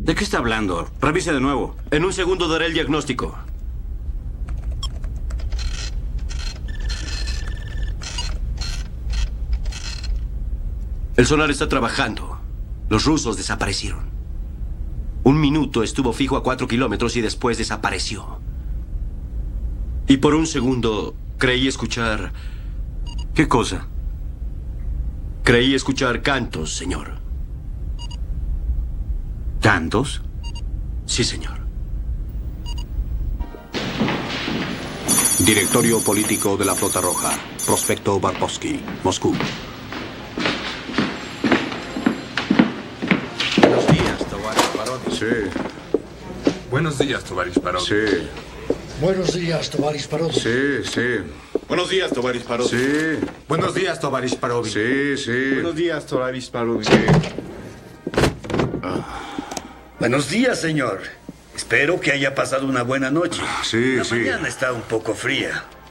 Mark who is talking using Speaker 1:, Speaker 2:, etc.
Speaker 1: ¿De qué está hablando? Revise de nuevo.
Speaker 2: En un segundo daré el diagnóstico. El sonar está trabajando. Los rusos desaparecieron. 1 minuto estuvo fijo a 4 kilómetros y después desapareció. Y por un segundo creí escuchar...
Speaker 1: ¿Qué cosa?
Speaker 2: Creí escuchar cantos, señor.
Speaker 1: ¿Cantos?
Speaker 2: Sí, señor.
Speaker 3: Directorio Político de la Flota Roja. Prospecto Barkovsky, Moscú.
Speaker 4: Buenos días, Tovarish Parodi.
Speaker 5: Sí,
Speaker 4: Buenos días, Tovarish Parodi.
Speaker 5: sí,
Speaker 6: Buenos días, Tovarish Parodi.
Speaker 5: sí.
Speaker 7: Buenos días, Tovarish Parodi.
Speaker 5: Sí,
Speaker 4: Buenos días, Tovarish Parodi.
Speaker 5: sí.
Speaker 7: Buenos días, Tovarish Parodi.
Speaker 8: Buenos días, señor. Espero que haya pasado una buena noche.
Speaker 5: Sí,
Speaker 8: La
Speaker 5: sí.
Speaker 8: mañana está un poco fría.